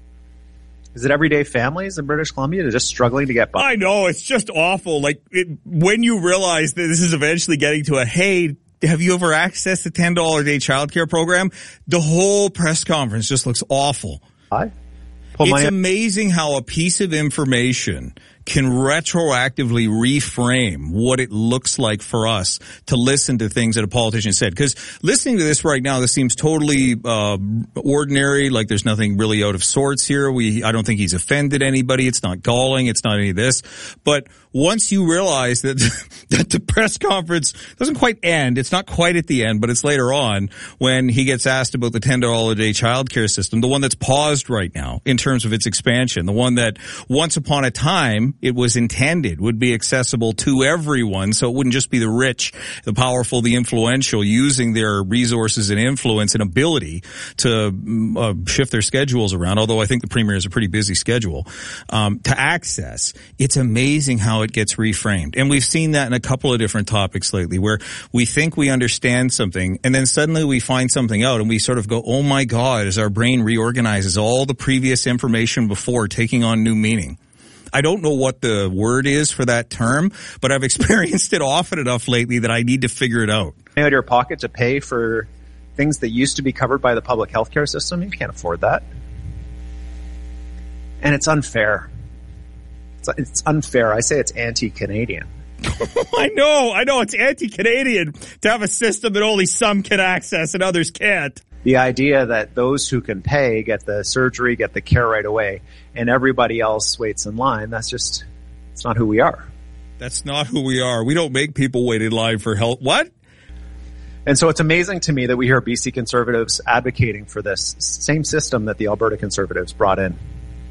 Is it everyday families in British Columbia that are just struggling to get by? I know, it's just awful. When you realize that this is eventually getting to a, hey, have you ever accessed the $10 a day childcare program? The whole press conference just looks awful. It's amazing how a piece of information can retroactively reframe what it looks like for us to listen to things that a politician said. Because listening to this right now, this seems totally ordinary, like there's nothing really out of sorts here. I don't think he's offended anybody. It's not galling. It's not any of this. But once you realize that that the press conference doesn't quite end, it's not quite at the end, but it's later on when he gets asked about the $10 a day childcare system, the one that's paused right now in terms of its expansion, the one that once upon a time it was intended would be accessible to everyone, so it wouldn't just be the rich, the powerful, the influential using their resources and influence and ability to shift their schedules around, although I think the Premier has a pretty busy schedule, to access. It's amazing how it gets reframed. And we've seen that in a couple of different topics lately where we think we understand something and then suddenly we find something out and we sort of go, oh my God, as our brain reorganizes all the previous information before taking on new meaning. I don't know what the word is for that term, but I've experienced it often enough lately that I need to figure it out. Out of your pocket to pay for things that used to be covered by the public healthcare system, you can't afford that. And it's unfair. It's unfair. I say it's anti-Canadian. I know. It's anti-Canadian to have a system that only some can access and others can't. The idea that those who can pay get the surgery, get the care right away, and everybody else waits in line, it's not who we are. That's not who we are. We don't make people wait in line for help. What? And so it's amazing to me that we hear BC Conservatives advocating for this same system that the Alberta Conservatives brought in.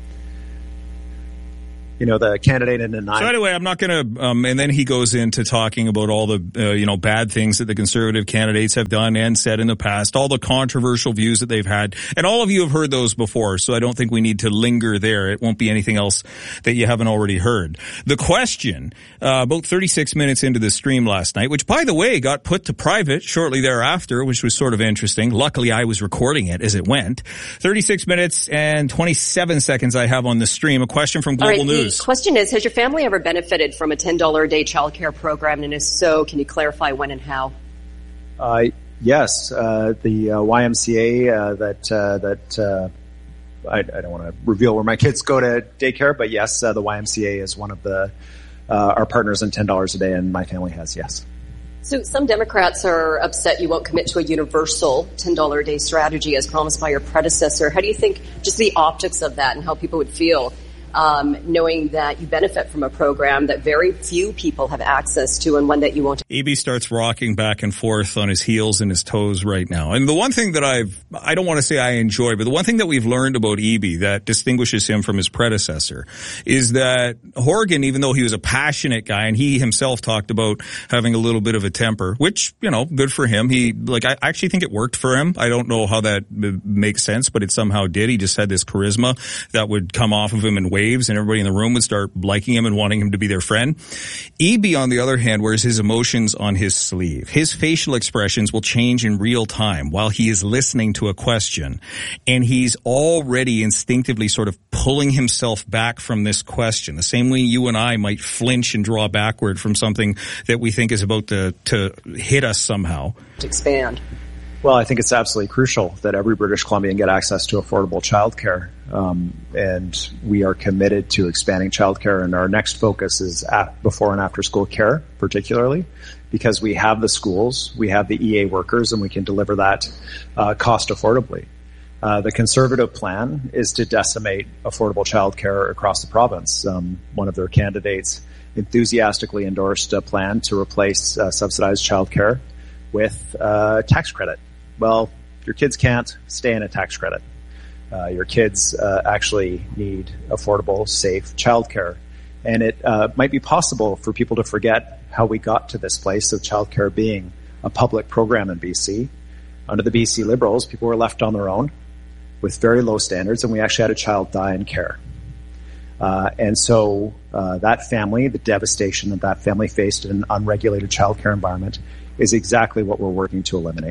You know, the candidate in the 9. So anyway, I'm not going to, and then he goes into talking about all the, bad things that the Conservative candidates have done and said in the past, all the controversial views that they've had. And all of you have heard those before, so I don't think we need to linger there. It won't be anything else that you haven't already heard. The question, about 36 minutes into the stream last night, which by the way got put to private shortly thereafter, which was sort of interesting. Luckily I was recording it as it went. 36 minutes and 27 seconds I have on the stream. A question from Global News. The question is, has your family ever benefited from a $10 a day childcare program? And if so, can you clarify when and how? Yes. The YMCA I don't want to reveal where my kids go to daycare, but yes, the YMCA is one of our partners in $10 a day, and my family has, yes. So some Democrats are upset you won't commit to a universal $10 a day strategy as promised by your predecessor. How do you think just the optics of that and how people would feel knowing that you benefit from a program that very few people have access to and one that you won't? Eby starts rocking back and forth on his heels and his toes right now. And the one thing that I don't want to say I enjoy, but the one thing that we've learned about Eby that distinguishes him from his predecessor is that Horgan, even though he was a passionate guy and he himself talked about having a little bit of a temper, which, good for him. I actually think it worked for him. I don't know how that makes sense, but it somehow did. He just had this charisma that would come off of him in waves, and everybody in the room would start liking him and wanting him to be their friend. Eby, on the other hand, wears his emotions on his sleeve. His facial expressions will change in real time while he is listening to a question, and he's already instinctively sort of pulling himself back from this question, the same way you and I might flinch and draw backward from something that we think is about to hit us somehow. To expand. Well, I think it's absolutely crucial that every British Columbian get access to affordable childcare, and we are committed to expanding childcare. And our next focus is before and after school care, particularly because we have the schools, we have the EA workers, and we can deliver that cost affordably. The Conservative plan is to decimate affordable childcare across the province. One of their candidates enthusiastically endorsed a plan to replace subsidized childcare with tax credit. Well, your kids can't stay in a tax credit. Your kids actually need affordable, safe childcare. And it might be possible for people to forget how we got to this place of childcare being a public program in BC. Under the BC Liberals, people were left on their own with very low standards, and we actually had a child die in care. And so that family, the devastation that family faced in an unregulated childcare environment, is exactly what we're working to eliminate.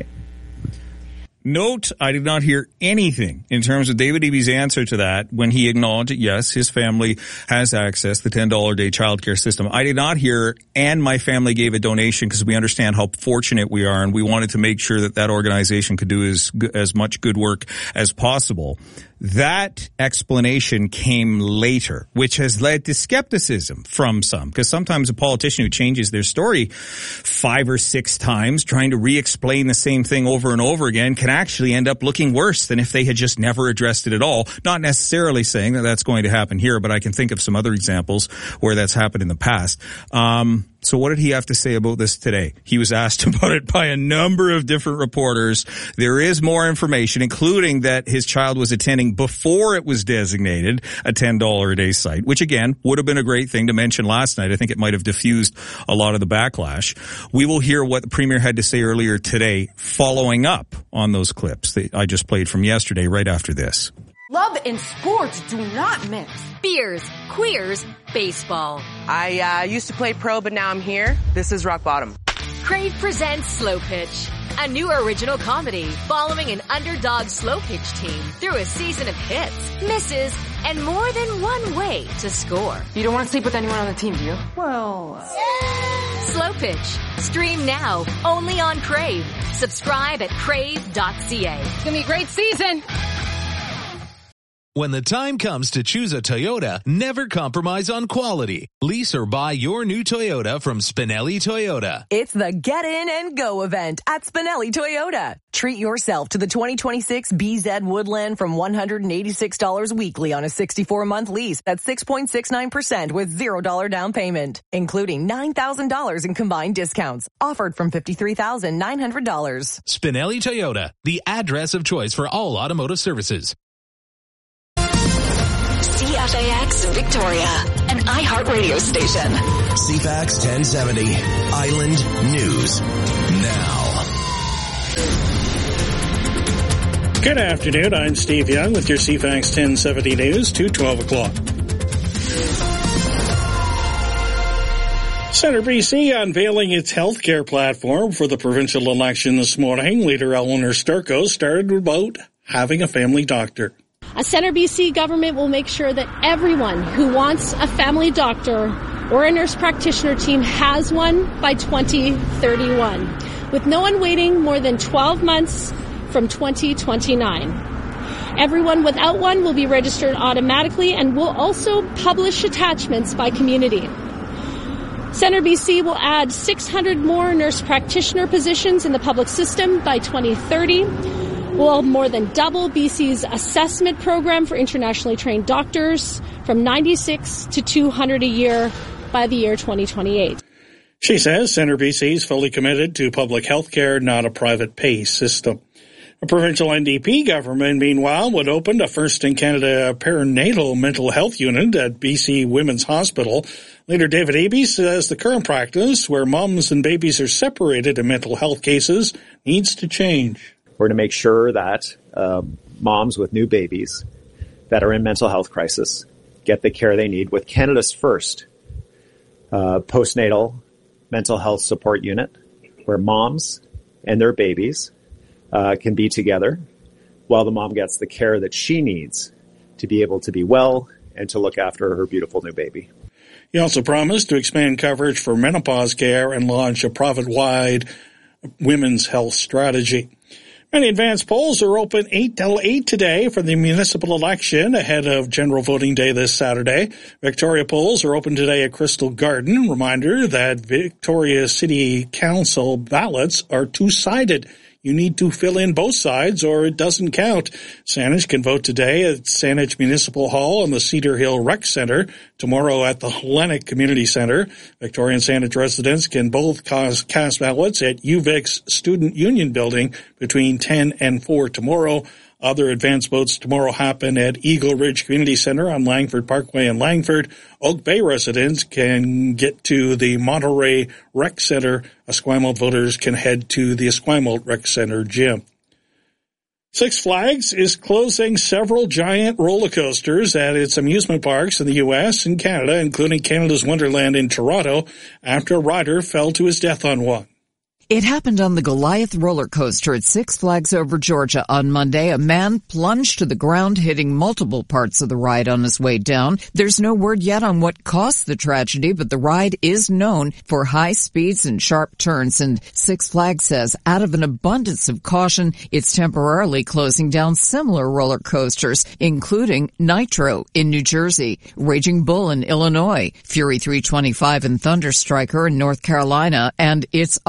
Note, I did not hear anything in terms of David Eby's answer to that when he acknowledged that, yes, his family has access to the $10 a day childcare system. I did not hear, and my family gave a donation because we understand how fortunate we are, and we wanted to make sure that that organization could do as much good work as possible. That explanation came later, which has led to skepticism from some, because sometimes a politician who changes their story 5 or 6 times, trying to re-explain the same thing over and over again, can actually end up looking worse than if they had just never addressed it at all. Not necessarily saying that that's going to happen here, but I can think of some other examples where that's happened in the past. So what did he have to say about this today? He was asked about it by a number of different reporters. There is more information, including that his child was attending before it was designated a $10 a day site, which again would have been a great thing to mention last night. I think it might have diffused a lot of the backlash. We will hear what the Premier had to say earlier today, following up on those clips that I just played from yesterday right after this. Love and sports do not mix. Beers, queers, baseball. I used to play pro, but now I'm here. This is rock bottom. Crave presents Slow Pitch, a new original comedy following an underdog slow pitch team through a season of hits, misses, and more than one way to score. You don't want to sleep with anyone on the team, do you? Well, Slow Pitch. Stream now, only on Crave. Subscribe at crave.ca. It's going to be a great season. When the time comes to choose a Toyota, never compromise on quality. Lease or buy your new Toyota from Spinelli Toyota. It's the Get In and Go event at Spinelli Toyota. Treat yourself to the 2026 BZ Woodland from $186 weekly on a 64-month lease at 6.69% with $0 down payment, including $9,000 in combined discounts. Offered from $53,900. Spinelli Toyota, the address of choice for all automotive services. CFAX Victoria, an iHeartRadio station. CFAX 1070, Island News Now. Good afternoon, I'm Steve Young with your CFAX 1070 News to 12 o'clock. Centre BC unveiling its healthcare platform for the provincial election this morning. Leader Eleanor Sturko started about having a family doctor. A Centre BC government will make sure that everyone who wants a family doctor or a nurse practitioner team has one by 2031, with no one waiting more than 12 months from 2029. Everyone without one will be registered automatically and will also publish attachments by community. Centre BC will add 600 more nurse practitioner positions in the public system by 2030. We'll more than double BC's assessment program for internationally trained doctors from 96 to 200 a year by the year 2028. She says Centre BC is fully committed to public health care, not a private pay system. A provincial NDP government, meanwhile, would open a first-in-Canada perinatal mental health unit at BC Women's Hospital. Leader David Eby says the current practice, where moms and babies are separated in mental health cases, needs to change. We're going to make sure that moms with new babies that are in mental health crisis get the care they need with Canada's first postnatal mental health support unit, where moms and their babies can be together while the mom gets the care that she needs to be able to be well and to look after her beautiful new baby. He also promised to expand coverage for menopause care and launch a province-wide women's health strategy. Many advance polls are open 8 till 8 today for the municipal election ahead of general voting day this Saturday. Victoria polls are open today at Crystal Garden. Reminder that Victoria City Council ballots are two-sided. You need to fill in both sides or it doesn't count. Saanich can vote today at Saanich Municipal Hall and the Cedar Hill Rec Center, tomorrow at the Hellenic Community Center. Victoria and Saanich residents can both cast ballots at UVic's Student Union Building between 10 and 4 tomorrow. Other advance votes tomorrow happen at Eagle Ridge Community Center on Langford Parkway in Langford. Oak Bay residents can get to the Monterey Rec Center. Esquimalt voters can head to the Esquimalt Rec Center gym. Six Flags is closing several giant roller coasters at its amusement parks in the U.S. and Canada, including Canada's Wonderland in Toronto, after a rider fell to his death on one. It happened on the Goliath roller coaster at Six Flags Over Georgia on Monday. A man plunged to the ground, hitting multiple parts of the ride on his way down. There's no word yet on what caused the tragedy, but the ride is known for high speeds and sharp turns. And Six Flags says, out of an abundance of caution, it's temporarily closing down similar roller coasters, including Nitro in New Jersey, Raging Bull in Illinois, Fury 325 and Thunder Striker in North Carolina, and its other Goliath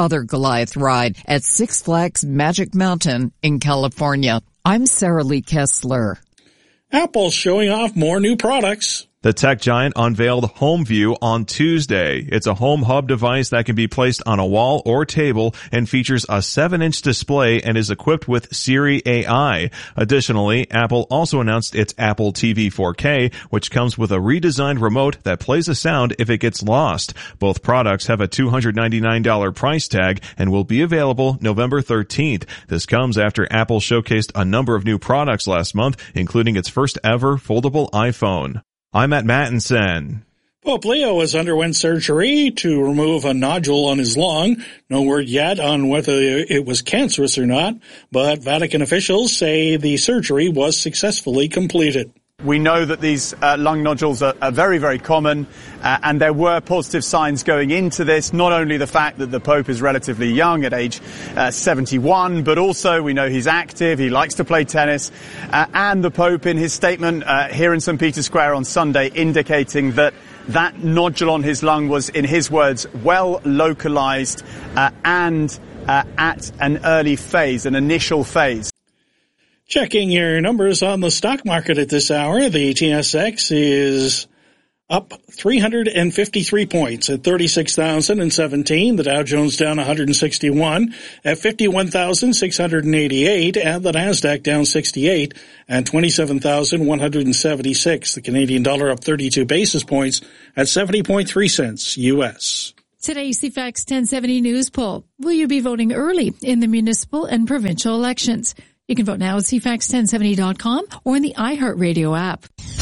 Goliath ride at Six Flags Magic Mountain in California. I'm Sarah Lee Kessler. Apple's showing off more new products. The tech giant unveiled HomeView on Tuesday. It's a home hub device that can be placed on a wall or table and features a 7-inch display and is equipped with Siri AI. Additionally, Apple also announced its Apple TV 4K, which comes with a redesigned remote that plays a sound if it gets lost. Both products have a $299 price tag and will be available November 13th. This comes after Apple showcased a number of new products last month, including its first ever foldable iPhone. I'm at Mattinson. Pope Leo has underwent surgery to remove a nodule on his lung. No word yet on whether it was cancerous or not, but Vatican officials say the surgery was successfully completed. We know that these lung nodules are very, very common, and there were positive signs going into this, not only the fact that the Pope is relatively young at age 71, but also we know he's active, he likes to play tennis, and the Pope in his statement here in St. Peter's Square on Sunday indicating that that nodule on his lung was, in his words, well localized and at an early phase, an initial phase. Checking your numbers on the stock market at this hour, the TSX is up 353 points at 36,017. The Dow Jones down 161 at 51,688, and the Nasdaq down 68 at 27,176. The Canadian dollar up 32 basis points at 70.3 cents U.S. Today's CFAX 1070 News Poll. Will you be voting early in the municipal and provincial elections? You can vote now at CFAX1070.com or in the iHeartRadio app.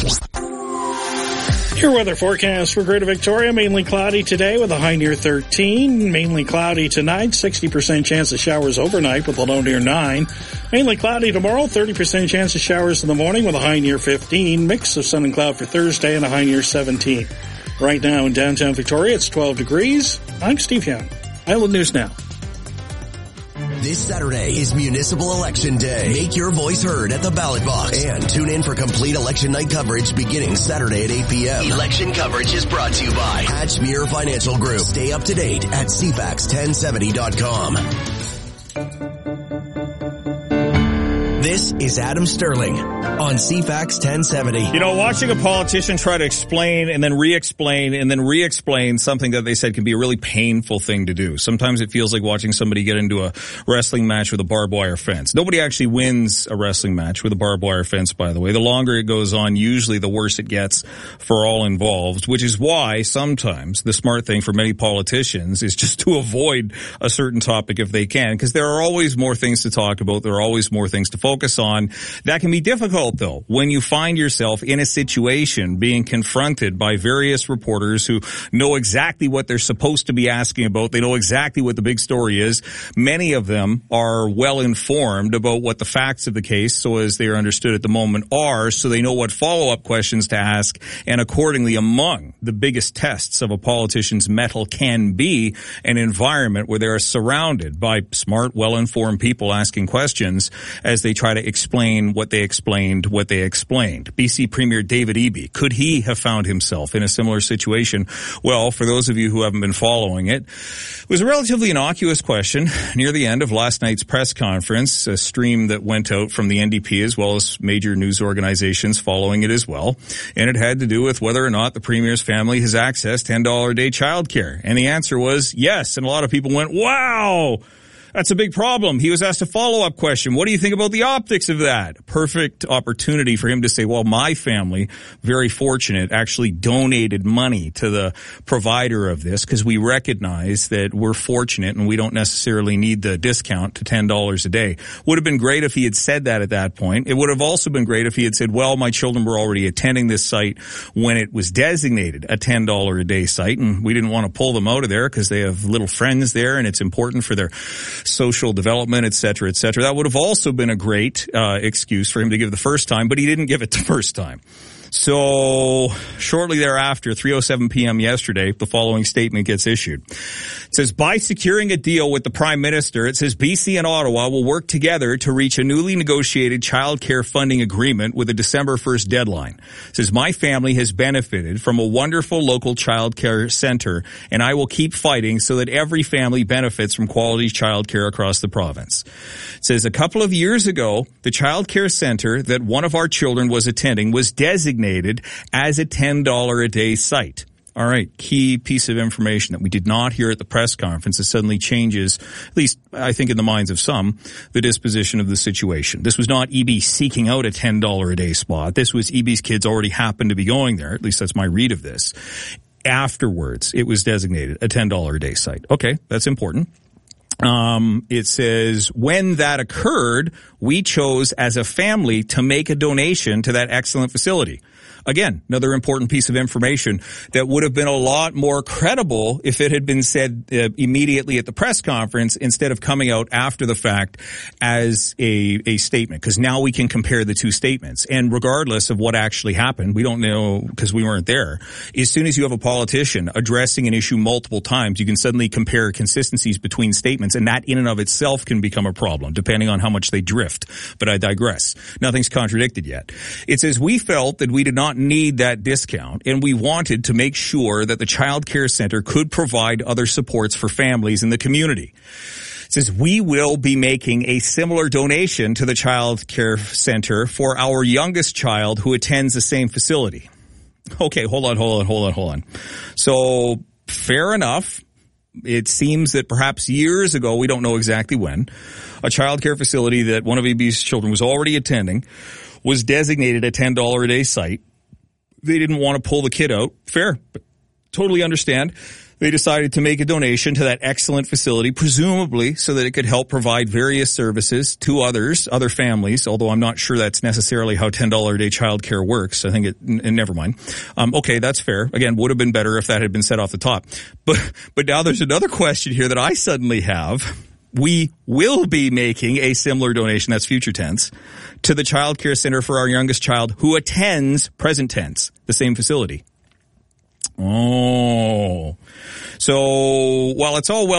Your weather forecast for Greater Victoria, mainly cloudy today with a high near 13. Mainly cloudy tonight, 60% chance of showers overnight with a low near 9. Mainly cloudy tomorrow, 30% chance of showers in the morning with a high near 15. Mix of sun and cloud for Thursday and a high near 17. Right now in downtown Victoria, it's 12 degrees. I'm Steve Young. Island News Now. This Saturday is Municipal Election Day. Make your voice heard at the ballot box and tune in for complete election night coverage beginning Saturday at 8 p.m. Election coverage is brought to you by Hatchmere Financial Group. Stay up to date at CFAX1070.com. This is Adam Sterling on CFAX 1070. You know, watching a politician try to explain and then re-explain and then re-explain something that they said can be a really painful thing to do. Sometimes it feels like watching somebody get into a wrestling match with a barbed wire fence. Nobody actually wins a wrestling match with a barbed wire fence, by the way. The longer it goes on, usually the worse it gets for all involved, which is why sometimes the smart thing for many politicians is just to avoid a certain topic if they can, because there are always more things to talk about. There are always more things to focus on. That can be difficult, though, when you find yourself in a situation being confronted by various reporters who know exactly what they're supposed to be asking about. They know exactly what the big story is. Many of them are well informed about what the facts of the case, so as they are understood at the moment, are, so they know what follow-up questions to ask, and accordingly, among the biggest tests of a politician's mettle can be an environment where they are surrounded by smart, well-informed people asking questions as they try to explain what they explained. BC Premier David Eby, could he have found himself in a similar situation? Well, for those of you who haven't been following it, it was a relatively innocuous question near the end of last night's press conference, a stream that went out from the NDP as well as major news organizations following it as well. And it had to do with whether or not the Premier's family has access to $10 a day childcare. And the answer was yes. And a lot of people went, wow, that's a big problem. He was asked a follow-up question. What do you think about the optics of that? Perfect opportunity for him to say, well, my family, very fortunate, actually donated money to the provider of this because we recognize that we're fortunate and we don't necessarily need the discount to $10 a day. Would have been great if he had said that at that point. It would have also been great if he had said, well, my children were already attending this site when it was designated a $10 a day site, and we didn't want to pull them out of there because they have little friends there and it's important for their social development, et cetera, et cetera. That would have also been a great excuse for him to give the first time, but he didn't give it the first time. So shortly thereafter, 3:07 p.m. yesterday, the following statement gets issued. It says, by securing a deal with the Prime Minister, it says BC and Ottawa will work together to reach a newly negotiated child care funding agreement with a December 1st deadline. It says, my family has benefited from a wonderful local child care center, and I will keep fighting so that every family benefits from quality child care across the province. It says, a couple of years ago, the child care center that one of our children was attending was designated as a $10 a day site. All right, key piece of information that we did not hear at the press conference. It suddenly changes, at least I think in the minds of some, the disposition of the situation. This was not EB seeking out a $10 a day spot. This was EB's kids already happened to be going there. At least that's my read of this. Afterwards, it was designated a $10 a day site. Okay, that's important. It says, when that occurred, we chose as a family to make a donation to that excellent facility. Again, another important piece of information that would have been a lot more credible if it had been said immediately at the press conference instead of coming out after the fact as a statement, because now we can compare the two statements. And regardless of what actually happened, we don't know because we weren't there. As soon as you have a politician addressing an issue multiple times, you can suddenly compare consistencies between statements, and that in and of itself can become a problem, depending on how much they drift. But I digress. Nothing's contradicted yet. It says, we felt that we did not need that discount, and we wanted to make sure that the child care center could provide other supports for families in the community. It says, we will be making a similar donation to the child care center for our youngest child who attends the same facility. Okay, hold on. So, fair enough. It seems that perhaps years ago, we don't know exactly when, a child care facility that one of EB's children was already attending was designated a $10 a day site. They didn't want to pull the kid out. Fair, but totally understand. They decided to make a donation to that excellent facility, presumably so that it could help provide various services to other families, although I'm not sure that's necessarily how $10 a day childcare works. I think never mind. Okay, that's fair. Again, would have been better if that had been said off the top. But now there's another question here that I suddenly have. We will be making a similar donation, that's future tense, to the child care center for our youngest child who attends, present tense, the same facility. Oh. So while it's all well